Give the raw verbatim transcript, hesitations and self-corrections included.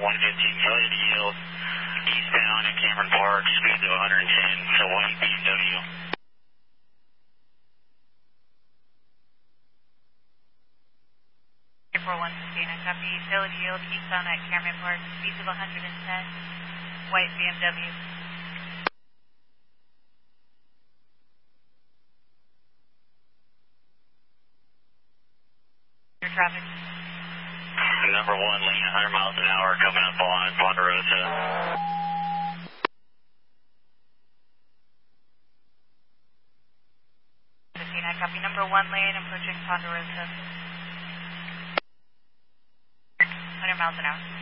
one fifteen, failure to yield. Eastbound at Cameron Park, speeds of one hundred ten, so white B M W. four one fifteen, I copy. Failure to yield, eastbound at Cameron Park, speeds of one hundred ten, white B M W. Your traffic. Number one, lane one hundred miles an hour, coming up on Ponderosa. fifteen, I copy. Number one lane, approaching Ponderosa. one hundred miles an hour.